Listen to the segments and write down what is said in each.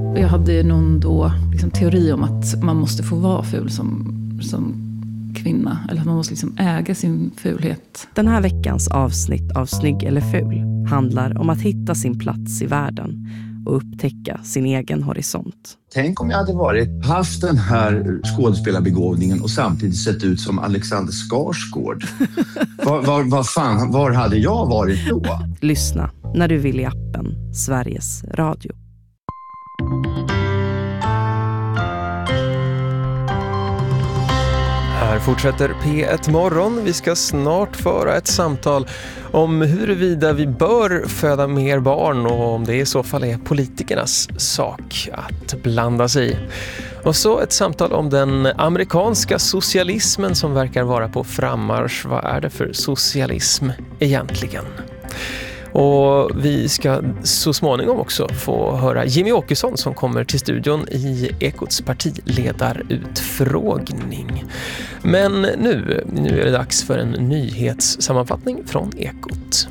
Jag hade någon då liksom teori om att man måste få vara ful som kvinna. Eller att man måste liksom äga sin fulhet. Den här veckans avsnitt av Snygg eller ful handlar om att hitta sin plats i världen och upptäcka sin egen horisont. Tänk om jag hade haft den här skådespelarbegåvningen och samtidigt sett ut som Alexander Skarsgård. Var hade jag varit då? Lyssna när du vill i appen Sveriges Radio. Här fortsätter P1 Morgon. Vi ska snart föra ett samtal om huruvida vi bör föda mer barn och om det i så fall är politikernas sak att blanda sig i. Och så ett samtal om den amerikanska socialismen som verkar vara på frammarsch. Vad är det för socialism egentligen? Och vi ska så småningom också få höra Jimmy Åkesson som kommer till studion i Ekots partiledarutfrågning. Men nu är det dags för en nyhetssammanfattning från Ekot.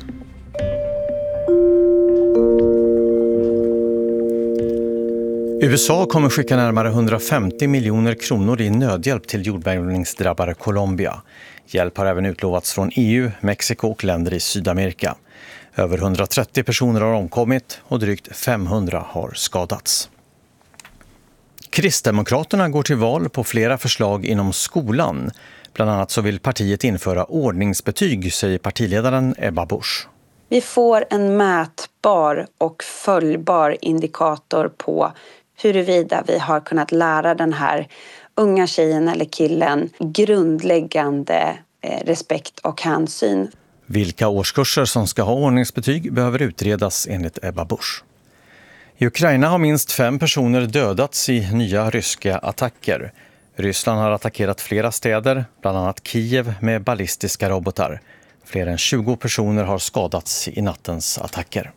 USA kommer skicka närmare 150 miljoner kronor i nödhjälp till jordbävningsdrabbade Colombia. Hjälp har även utlovats från EU, Mexiko och länder i Sydamerika. Över 130 personer har omkommit och drygt 500 har skadats. Kristdemokraterna går till val på flera förslag inom skolan. Bland annat så vill partiet införa ordningsbetyg, säger partiledaren Ebba Busch. Vi får en mätbar och följbar indikator på huruvida vi har kunnat lära den här unga tjejen eller killen grundläggande respekt och hänsyn. Vilka årskurser som ska ha ordningsbetyg behöver utredas enligt Ebba Busch. I Ukraina har minst 5 personer dödats i nya ryska attacker. Ryssland har attackerat flera städer, bland annat Kiev, med ballistiska robotar. Fler än 20 personer har skadats i nattens attacker.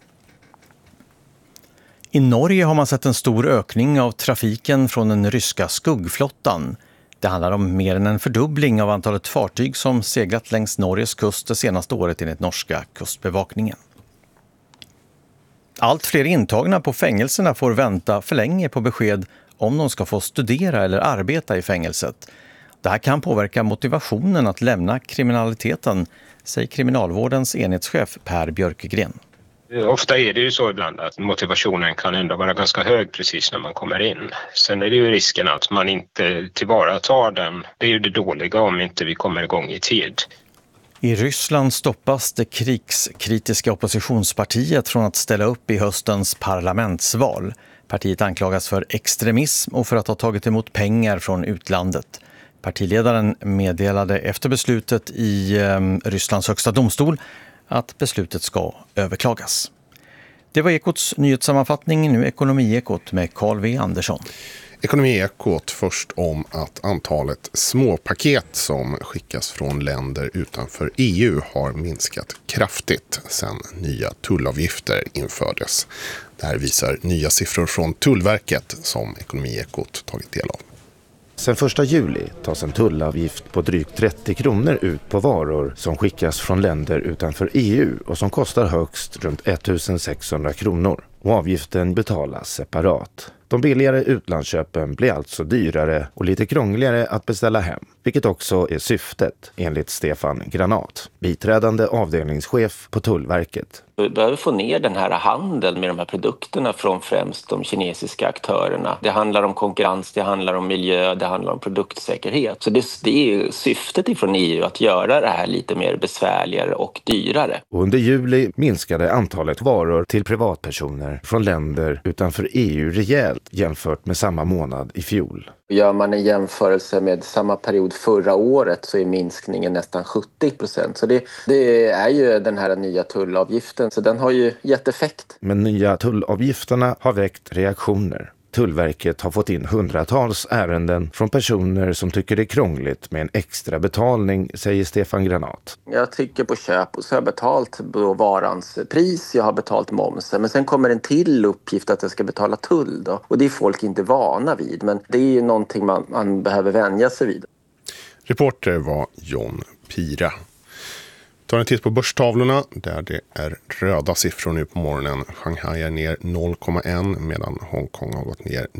I Norge har man sett en stor ökning av trafiken från den ryska skuggflottan. Det handlar om mer än en fördubbling av antalet fartyg som seglat längs Norges kust det senaste året enligt norska kustbevakningen. Allt fler intagna på fängelserna får vänta för länge på besked om de ska få studera eller arbeta i fängelset. Det här kan påverka motivationen att lämna kriminaliteten, säger kriminalvårdens enhetschef Per Björkegren. Ofta är det ju så ibland att motivationen kan ändå vara ganska hög precis när man kommer in. Sen är det ju risken att man inte tillvaratar den. Det är ju det dåliga om inte vi kommer igång i tid. I Ryssland stoppas det krigskritiska oppositionspartiet från att ställa upp i höstens parlamentsval. Partiet anklagas för extremism och för att ha tagit emot pengar från utlandet. Partiledaren meddelade efter beslutet i Rysslands högsta domstol att beslutet ska överklagas. Det var Ekots nyhetssammanfattning, nu Ekonomiekot med Carl V. Andersson. Ekonomiekot först om att antalet småpaket som skickas från länder utanför EU har minskat kraftigt sedan nya tullavgifter infördes. Det här visar nya siffror från Tullverket som Ekonomiekot tagit del av. Sen 1 juli tas en tullavgift på drygt 30 kronor ut på varor som skickas från länder utanför EU och som kostar högst runt 1600 kronor. Och avgiften betalas separat. De billigare utlandsköpen blir alltså dyrare och lite krångligare att beställa hem, vilket också är syftet enligt Stefan Granat, biträdande avdelningschef på Tullverket. Vi behöver få ner den här handeln med de här produkterna från främst de kinesiska aktörerna. Det handlar om konkurrens, det handlar om miljö, det handlar om produktsäkerhet. Så det är ju syftet ifrån EU att göra det här lite mer besvärligare och dyrare. Och under juli minskade antalet varor till privatpersoner från länder utanför EU rejält jämfört med samma månad i fjol. Gör man en jämförelse med samma period förra året så är minskningen nästan 70%. Så det är ju den här nya tullavgiften, så den har ju gett effekt. Men nya tullavgifterna har väckt reaktioner. Tullverket har fått in hundratals ärenden från personer som tycker det är krångligt med en extra betalning, säger Stefan Granat. Jag trycker på köp och så har jag betalt varans pris, jag har betalt momsen. Men sen kommer en till uppgift att jag ska betala tull då. Och det är folk inte vana vid, men det är ju någonting man behöver vänja sig vid. Reporter var John Pira. Tar en titt på börstavlorna där det är röda siffror nu på morgonen. Shanghai är ner 0,1 medan Hongkong har gått ner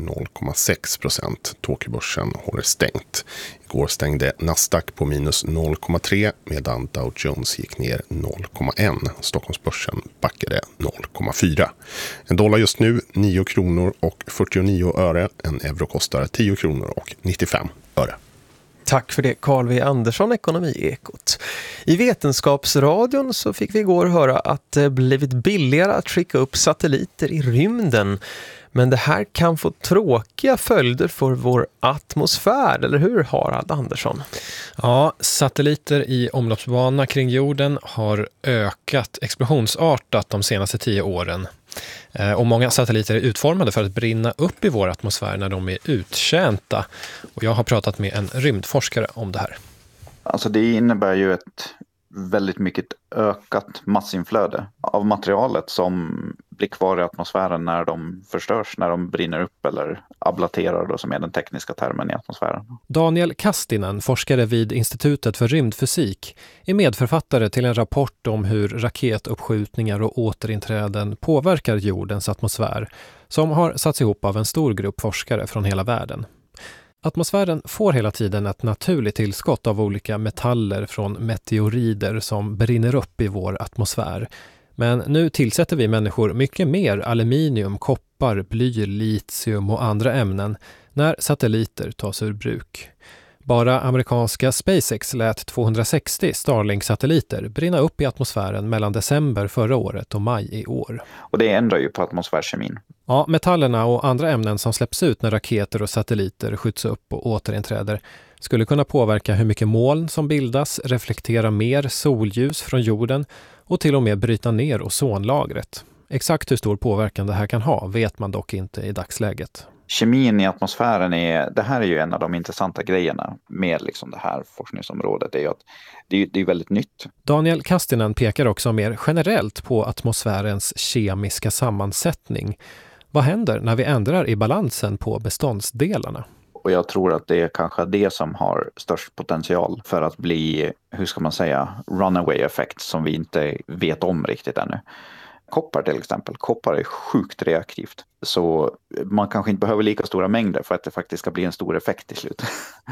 0,6%. Tokyobörsen håller stängt. Igår stängde Nasdaq på minus 0,3 medan Dow Jones gick ner 0,1. Stockholmsbörsen backade 0,4. En dollar just nu 9 kronor och 49 öre. En euro kostar 10 kronor och 95 öre. Tack för det, Carl V. Andersson, Ekonomiekot. I Vetenskapsradion så fick vi igår höra att det blivit billigare att skicka upp satelliter i rymden. Men det här kan få tråkiga följder för vår atmosfär, eller hur, Harald Andersson? Ja, satelliter i omloppsbana kring jorden har ökat explosionsartat de senaste 10 åren. Och många satelliter är utformade för att brinna upp i vår atmosfär när de är uttjänta. Och jag har pratat med en rymdforskare om det här. Alltså det innebär ju ett väldigt mycket ökat massinflöde av materialet som blir kvar i atmosfären när de förstörs, när de brinner upp eller ablaterar då, som är den tekniska termen i atmosfären. Daniel Kastinen, forskare vid Institutet för rymdfysik, är medförfattare till en rapport om hur raketuppskjutningar och återinträden påverkar jordens atmosfär, som har satts ihop av en stor grupp forskare från hela världen. Atmosfären får hela tiden ett naturligt tillskott av olika metaller från meteorider som brinner upp i vår atmosfär. Men nu tillsätter vi människor mycket mer aluminium, koppar, bly, litium och andra ämnen när satelliter tas ur bruk. Bara amerikanska SpaceX lät 260 Starlink-satelliter brinna upp i atmosfären mellan december förra året och maj i år. Och det ändrar ju på atmosfärkemin. Ja, metallerna och andra ämnen som släpps ut när raketer och satelliter skjuts upp och återinträder skulle kunna påverka hur mycket moln som bildas, reflektera mer solljus från jorden och till och med bryta ner ozonlagret. Exakt hur stor påverkan det här kan ha vet man dock inte i dagsläget. Kemin i atmosfären det här är ju en av de intressanta grejerna med liksom det här forskningsområdet. Det är ju att det är väldigt nytt. Daniel Kastinen pekar också mer generellt på atmosfärens kemiska sammansättning. Vad händer när vi ändrar i balansen på beståndsdelarna? Och jag tror att det är kanske det som har störst potential för att bli, hur ska man säga, runaway effect som vi inte vet om riktigt ännu. Koppar till exempel. Koppar är sjukt reaktivt. Så man kanske inte behöver lika stora mängder för att det faktiskt ska bli en stor effekt till slut.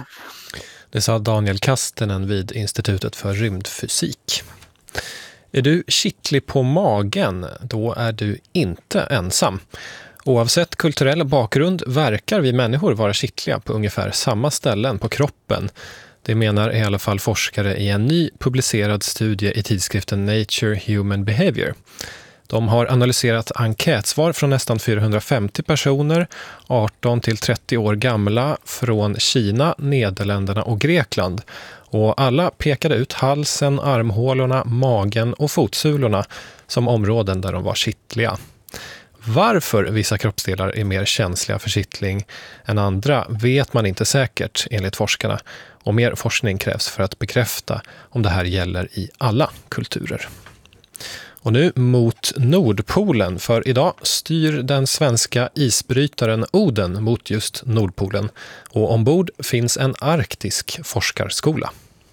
Det sa Daniel Kastinen vid Institutet för rymdfysik. Är du kittlig på magen, då är du inte ensam. Oavsett kulturell bakgrund verkar vi människor vara kittliga på ungefär samma ställen på kroppen. Det menar i alla fall forskare i en ny publicerad studie i tidskriften Nature Human Behavior. De har analyserat enkätsvar från nästan 450 personer, 18 till 30 år gamla, från Kina, Nederländerna och Grekland. Och alla pekade ut halsen, armhålorna, magen och fotsulorna som områden där de var kittliga. Varför vissa kroppsdelar är mer känsliga för kittling än andra vet man inte säkert enligt forskarna. Och mer forskning krävs för att bekräfta om det här gäller i alla kulturer. Och nu mot Nordpolen, för idag styr den svenska isbrytaren Oden mot just Nordpolen. Och ombord finns en arktisk forskarskola.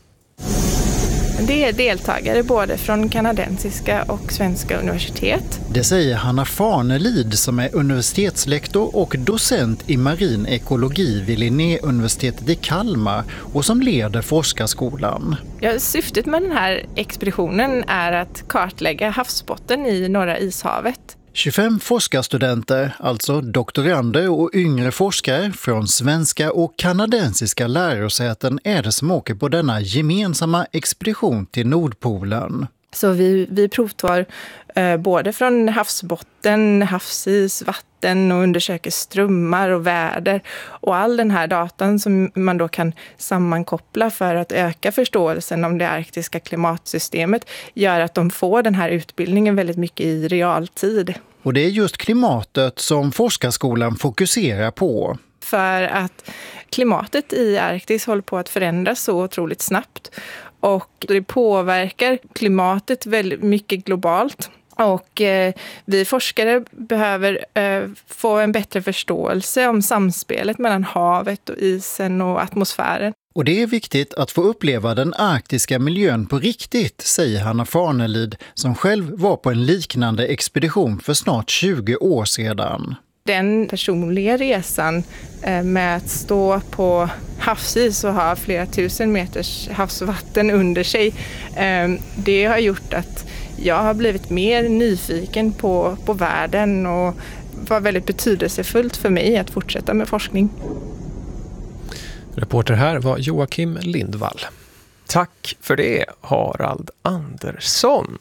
Det är deltagare både från kanadensiska och svenska universitet. Det säger Hanna Farnelid som är universitetslektor och docent i marin ekologi vid Linnéuniversitetet i Kalmar och som leder forskarskolan. Ja, syftet med den här expeditionen är att kartlägga havsbotten i Norra ishavet. 25 forskarstudenter, alltså doktorander och yngre forskare från svenska och kanadensiska lärosäten är det som åker på denna gemensamma expedition till Nordpolen. Så vi provtar både från havsbotten, havsis, vatten och undersöker strömmar och väder. Och all den här datan som man då kan sammankoppla för att öka förståelsen om det arktiska klimatsystemet gör att de får den här utbildningen väldigt mycket i realtid. Och det är just klimatet som forskarskolan fokuserar på. För att klimatet i Arktis håller på att förändras så otroligt snabbt. Och det påverkar klimatet väldigt mycket globalt. Och vi forskare behöver få en bättre förståelse om samspelet mellan havet och isen och atmosfären. Och det är viktigt att få uppleva den arktiska miljön på riktigt, säger Hanna Farnelid som själv var på en liknande expedition för snart 20 år sedan. Den personliga resan med att stå på havsis och ha flera tusen meters havsvatten under sig, det har gjort att jag har blivit mer nyfiken på världen och var väldigt betydelsefullt för mig att fortsätta med forskning. Reporter här var Joakim Lindvall. Tack för det, Harald Andersson.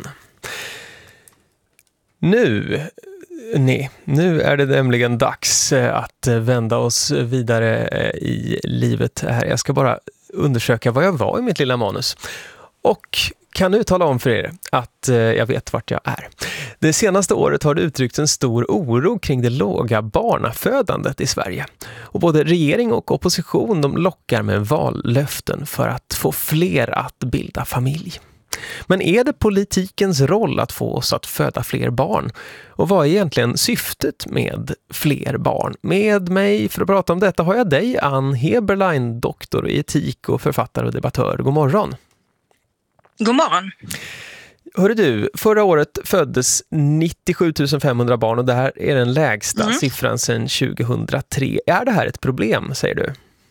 Nu är det nämligen dags att vända oss vidare i livet här. Jag ska bara undersöka vad jag var i mitt lilla manus. Och kan nu tala om för er att jag vet vart jag är. Det senaste året har det uttryckts en stor oro kring det låga barnafödandet i Sverige. Och både regering och opposition de lockar med vallöften för att få fler att bilda familj. Men är det politikens roll att få oss att föda fler barn? Och vad är egentligen syftet med fler barn? Med mig för att prata om detta har jag dig, Ann Heberlein, doktor i etik och författare och debattör. God morgon. God morgon. Hörru du, förra året föddes 97 500 barn och det här är den lägsta siffran sedan 2003. Är det här ett problem, säger du?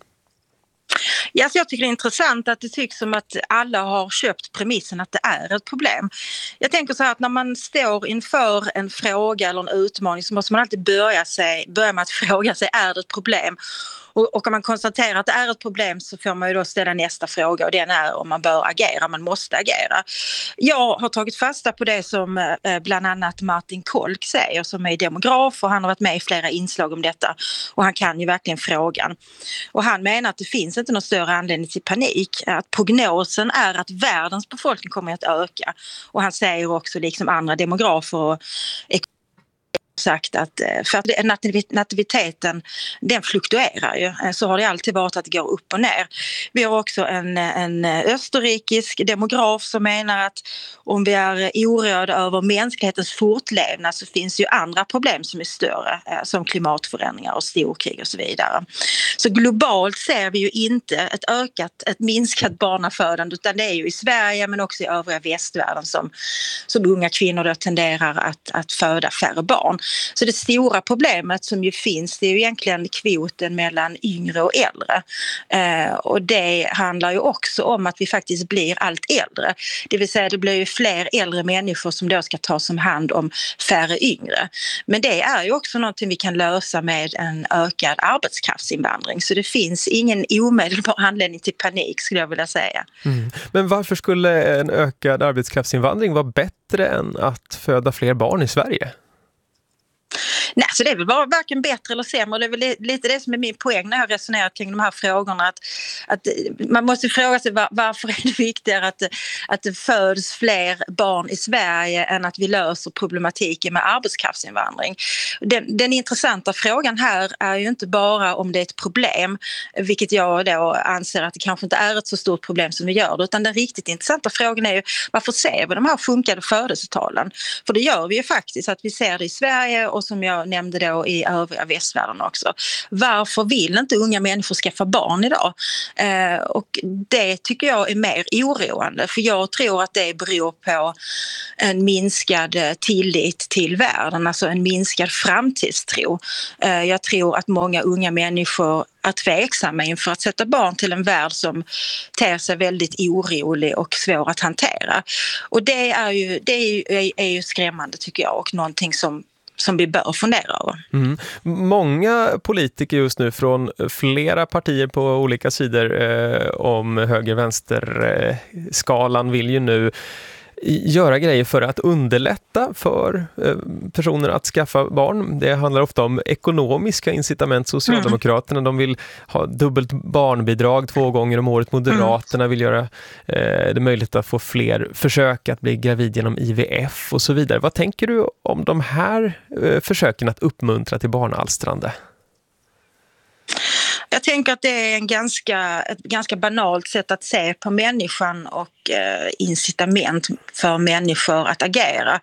Ja, så jag tycker det är intressant att det tycks som att alla har köpt premissen att det är ett problem. Jag tänker så här att när man står inför en fråga eller en utmaning så måste man alltid börja med att fråga sig, är det ett problem? Och om man konstaterar att det är ett problem så får man ju då ställa nästa fråga och den är om man bör agera, man måste agera. Jag har tagit fasta på det som bland annat Martin Kolk säger som är demograf och han har varit med i flera inslag om detta och han kan ju verkligen frågan. Och han menar att det finns inte någon större anledning till panik, att prognosen är att världens befolkning kommer att öka och han säger också liksom andra demografer och sagt att för att nativiteten den fluktuerar ju, så har det alltid varit att det går upp och ner. Vi har också en österrikisk demograf som menar att om vi är oroade över mänsklighetens fortlevnad så finns ju andra problem som är större som klimatförändringar och storkrig och så vidare. Så globalt ser vi ju inte ett minskat barnafödande utan det är ju i Sverige men också i övriga västvärlden som unga kvinnor då tenderar att föda färre barn. Så det stora problemet som ju finns det är ju egentligen kvoten mellan yngre och äldre. Och det handlar ju också om att vi faktiskt blir allt äldre. Det vill säga det blir ju fler äldre människor som då ska tas om hand om färre yngre. Men det är ju också någonting vi kan lösa med en ökad arbetskraftsinvandring. Så det finns ingen omedelbar anledning till panik skulle jag vilja säga. Men varför skulle en ökad arbetskraftsinvandring vara bättre än att föda fler barn i Sverige? Nej, så det är väl bara varken bättre eller sämre. Det är väl lite det som är min poäng när jag resonerar kring de här frågorna. Att man måste fråga sig varför är det viktigare att det föds fler barn i Sverige än att vi löser problematiken med arbetskraftsinvandring. Den intressanta frågan här är ju inte bara om det är ett problem, vilket jag då anser att det kanske inte är ett så stort problem som vi gör det, utan den riktigt intressanta frågan är ju varför ser vi de här sjunkande födelsetalen? För det gör vi ju faktiskt att vi ser det i Sverige och som jag nämnde då i övriga västvärlden också. Varför vill inte unga människor skaffa barn idag? Och det tycker jag är mer oroande för jag tror att det beror på en minskad tillit till världen, alltså en minskad framtidstro. Jag tror att många unga människor är tveksamma inför att sätta barn till en värld som ter sig väldigt orolig och svår att hantera. Och det är ju skrämmande tycker jag och någonting som vi bör fundera över. Många politiker just nu från flera partier på olika sidor om höger-vänster-skalan vill ju nu göra grejer för att underlätta för personer att skaffa barn. Det handlar ofta om ekonomiska incitament. Socialdemokraterna de vill ha dubbelt barnbidrag 2 gånger om året. Moderaterna vill göra det möjligt att få fler försök att bli gravid genom IVF och så vidare. Vad tänker du om de här försöken att uppmuntra till barnalstrande? Jag tänker att det är ett ganska banalt sätt att se på människan och incitament för människor att agera.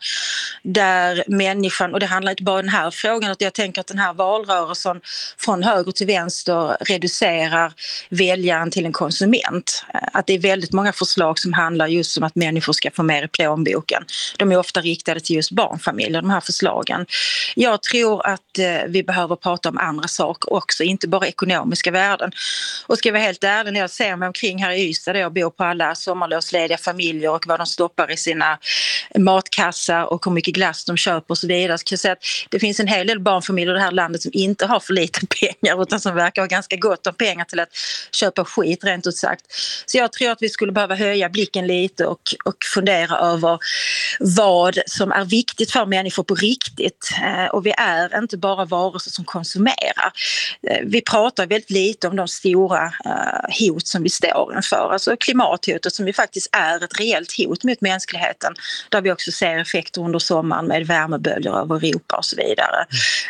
Där människan, och det handlar inte bara om den här frågan, utan jag tänker att den här valrörelsen från höger till vänster reducerar väljaren till en konsument. Att det är väldigt många förslag som handlar just om att människor ska få mer i plånboken. De är ofta riktade till just barnfamiljer, de här förslagen. Jag tror att vi behöver prata om andra saker också, inte bara ekonomiska värden. Och ska jag vara helt ärlig, när jag ser mig omkring här i Ystad där jag bor på alla sommarlovslediga familjer och vad de stoppar i sina matkassar och hur mycket glass de köper och så vidare, så kan jag säga att det finns en hel del barnfamiljer i det här landet som inte har för lite pengar utan som verkar ha ganska gott om pengar till att köpa skit, rent ut sagt. Så jag tror att vi skulle behöva höja blicken lite och fundera över vad som är viktigt för människor på riktigt. Och vi är inte bara varelser som konsumerar. Vi pratar väldigt lite om de stora hot som vi står inför. Alltså klimathotet som ju faktiskt är ett reellt hot mot mänskligheten. Där vi också ser effekter under sommaren med värmeböljor över Europa och så vidare.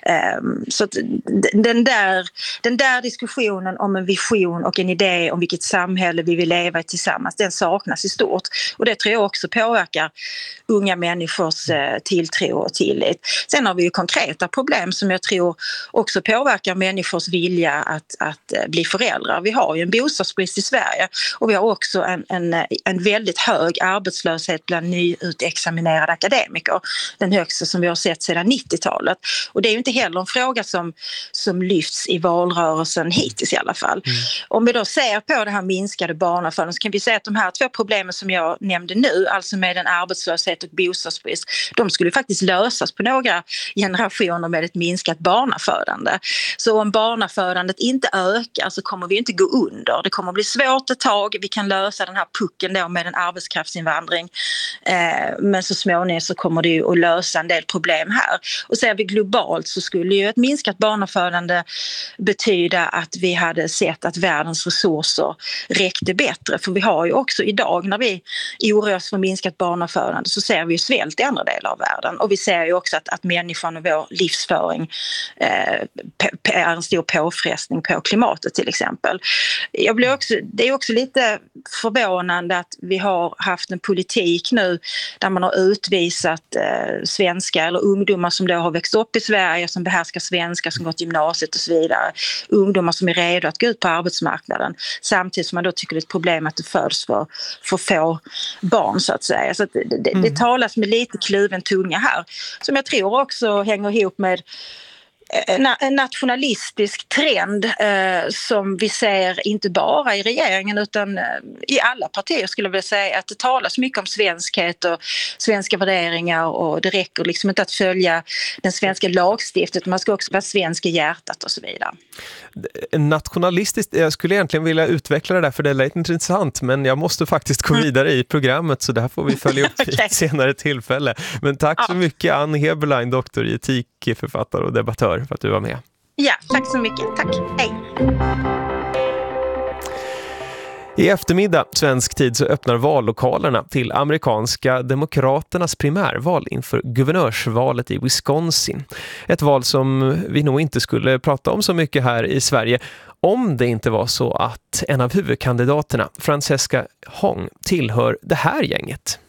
Så att den där diskussionen om en vision och en idé om vilket samhälle vi vill leva i tillsammans, den saknas i stort. Och det tror jag också påverkar unga människors tilltro och tillit. Sen har vi ju konkreta problem som jag tror också påverkar människors vilja att bli föräldrar. Vi har ju en bostadsbrist i Sverige och vi har också en väldigt hög arbetslöshet bland nyutexaminerade akademiker. Den högsta som vi har sett sedan 90-talet. Och det är ju inte heller en fråga som lyfts i valrörelsen hittills i alla fall. Om vi då ser på det här minskade barnafödande så kan vi säga att de här två problemen som jag nämnde nu, alltså med en arbetslöshet och bostadsbrist, de skulle faktiskt lösas på några generationer med ett minskat barnafödande. Så om barnafödandet inte ökar så kommer vi inte gå under. Det kommer bli svårt ett tag. Vi kan lösa den här pucken då med en arbetskraftsinvandring. Men så småningom så kommer det ju att lösa en del problem här. Och ser vi globalt så skulle ju ett minskat barnafödande betyda att vi hade sett att världens resurser räckte bättre. För vi har ju också idag när vi oroar oss för minskat barnafödande så ser vi ju svält i andra delar av världen. Och vi ser ju också att människan och vår livsföring är en stor påfrestning på klimatet till exempel. Det är också lite förvånande att vi har haft en politik nu där man har utvisat svenska eller ungdomar som då har växt upp i Sverige, som behärskar svenska, som gått gymnasiet och så vidare. Ungdomar som är redo att gå ut på arbetsmarknaden samtidigt som man då tycker det är ett problem att det föds för få barn så att säga. Så att det talas med lite kluven tunga här som jag tror också hänger ihop med en nationalistisk trend som vi ser inte bara i regeringen utan i alla partier skulle jag vilja säga, att det talas mycket om svenskhet och svenska värderingar och det räcker liksom inte att följa den svenska lagstiftningen, man ska också vara svensk i hjärtat och så vidare. Nationalistiskt, jag skulle egentligen vilja utveckla det där för det är lite intressant men jag måste faktiskt gå vidare i programmet så där får vi följa upp vid ett senare tillfälle. Men tack så mycket Ann Heberlein, doktor i etik, författare och debattör för att du var med. Ja, tack så mycket. Tack. Hej. I eftermiddag, svensk tid, så öppnar vallokalerna till amerikanska demokraternas primärval inför guvernörsvalet i Wisconsin. Ett val som vi nog inte skulle prata om så mycket här i Sverige om det inte var så att en av huvudkandidaterna, Francesca Hong, tillhör det här gänget.